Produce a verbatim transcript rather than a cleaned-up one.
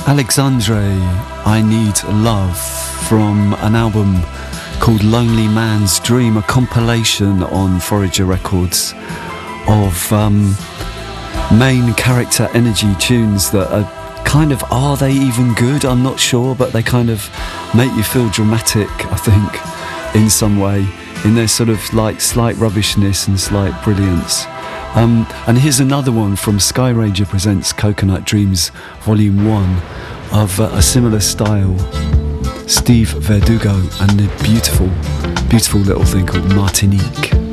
Alexandre, I Need Love, from an album called Lonely Man's Dream, a compilation on Forager Records of um, main character energy tunes that are kind of, are they even good? I'm not sure, but they kind of make you feel dramatic, I think, in some way, in their sort of like slight rubbishness and slight brilliance. Um, and here's another one from Sky Ranger Presents Coconut Dreams Volume one of uh, a similar style, Steve Verdugo and the beautiful, beautiful little thing called Martinique.